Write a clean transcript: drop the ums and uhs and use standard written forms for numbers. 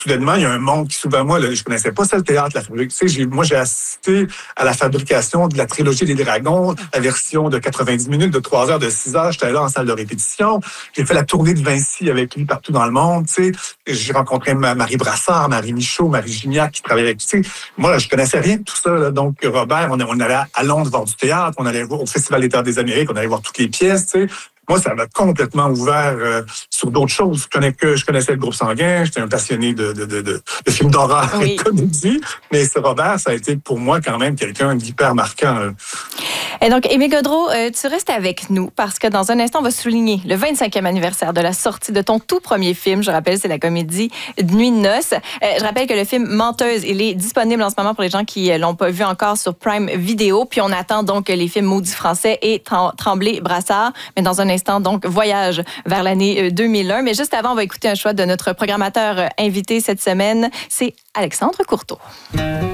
soudainement, il y a un monde qui s'ouvre à moi. Là, je connaissais pas ça, le théâtre, la fabrique. Tu sais, moi, j'ai assisté à la fabrication de la trilogie des Dragons, la version de 90 minutes, de 3 heures, de 6 heures. J'étais là en salle de répétition. J'ai fait la tournée de Vinci avec lui partout dans le monde. Tu sais, j'ai rencontré Marie Brassard, Marie Michaud, Marie Gignac qui travaillait avec. Tu sais, moi, là, je connaissais rien de tout ça. Là. Donc, Robert, on allait à Londres voir du théâtre, on allait voir au Festival des Théâtres des Amériques, on allait voir toutes les pièces. Tu sais. Moi, ça m'a complètement ouvert sur d'autres choses. Je connaissais le Groupe Sanguin, j'étais un passionné de films d'horreur et de comédie, mais Robert, ça a été pour moi quand même quelqu'un d'hyper marquant. Et donc, Émile Gaudreault, tu restes avec nous parce que dans un instant, on va souligner le 25e anniversaire de la sortie de ton tout premier film. Je rappelle, c'est la comédie Nuit de noces. Je rappelle que le film Menteuse, il est disponible en ce moment pour les gens qui l'ont pas vu encore sur Prime Video. Puis on attend donc les films Maudit français et Tremblay-Brassard. Mais dans un instant, donc, voyage vers l'année 2001. Mais juste avant, on va écouter un choix de notre programmateur invité cette semaine. C'est Alexandre Courteau.